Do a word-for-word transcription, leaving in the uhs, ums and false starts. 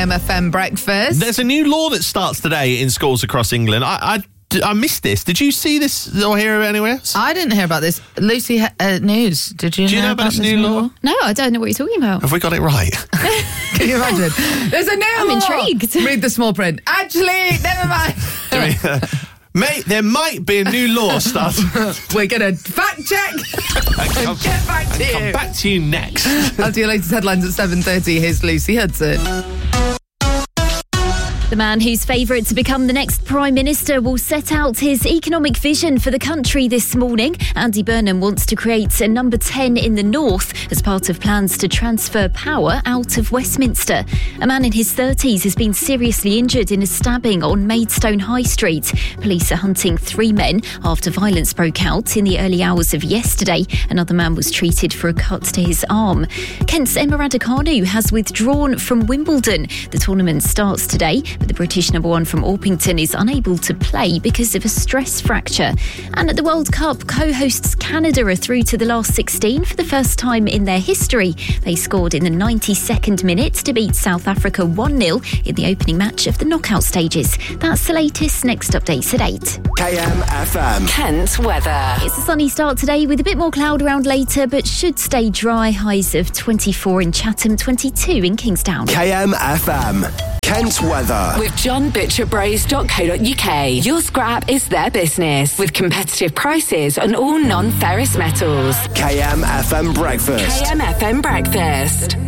M F M breakfast. There's a new law that starts today in schools across England. I, I, I missed this. Did you see this or hear of it anywhere else? I didn't hear about this. Lucy, uh, news. Did you? Do you know, know about this new law? No, I don't know what you're talking about. Have we got it right? Can you imagine? There's a new I'm law. intrigued. Read the small print. Actually, never mind. Do we, uh, mate, there might be a new law starting. We're going to fact check and, come, get back to and you. come back to you next. I'll do your latest headlines at seven thirty. Here's Lucy Hudson. The man who's favourite to become the next Prime Minister will set out his economic vision for the country this morning. Andy Burnham wants to create a number ten in the north as part of plans to transfer power out of Westminster. A man in his thirties has been seriously injured in a stabbing on Maidstone High Street. Police are hunting three men after violence broke out in the early hours of yesterday. Another man was treated for a cut to his arm. Kent's Emma Raducanu has withdrawn from Wimbledon. The tournament starts today, but the British number one from Orpington is unable to play because of a stress fracture. And at the World Cup, co-hosts Canada are through to the last sixteen for the first time in their history. They scored in the ninety-second minute to beat South Africa one nil in the opening match of the knockout stages. That's the latest. Next updates at eight. K M F M. Kent weather. It's a sunny start today with a bit more cloud around later, but should stay dry. Highs of twenty-four in Chatham, twenty-two in Kingstown. K M F M. Kent weather. With john butcher bros dot co dot uk. Your scrap is their business with competitive prices on all non-ferrous metals. K M F M breakfast. K M F M breakfast.